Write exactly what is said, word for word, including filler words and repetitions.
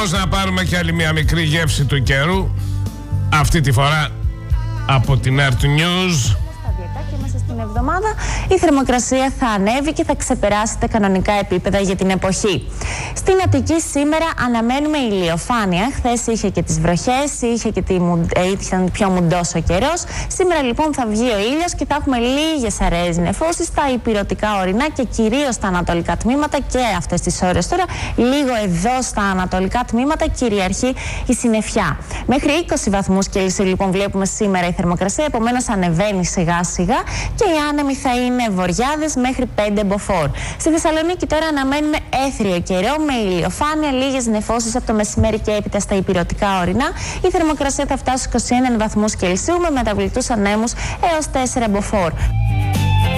χρόνος να πάρουμε και άλλη μια μικρή γεύση του καιρού. Αυτή τη φορά από την Earth News. Την εβδομάδα η θερμοκρασία θα ανέβει και θα ξεπεράσει τα κανονικά επίπεδα για την εποχή. Στην Αττική σήμερα αναμένουμε ηλιοφάνεια. Χθες είχε και τις βροχές, είχε και τη, ήταν πιο μουντός ο καιρός. Σήμερα λοιπόν θα βγει ο ήλιος και θα έχουμε λίγες αραιές νεφώσεις στα ηπειρωτικά ορεινά και κυρίως στα ανατολικά τμήματα και αυτές τις ώρες τώρα. Λίγο εδώ στα ανατολικά τμήματα κυριαρχεί η συννεφιά. Μέχρι είκοσι βαθμούς Κελσίου λοιπόν βλέπουμε σήμερα η θερμοκρασία, επομένως ανεβαίνει σιγά σιγά. Και οι άνεμοι θα είναι βορειάδες μέχρι πέντε μποφόρ. Στη Θεσσαλονίκη τώρα αναμένουμε έθριο καιρό με ηλιοφάνεια, λίγες νεφώσεις από το μεσημέρι και έπειτα στα ηπειρωτικά ορεινά. Η θερμοκρασία θα φτάσει στους είκοσι ένα βαθμούς Κελσίου με μεταβλητούς ανέμους έως τέσσερα μποφόρ.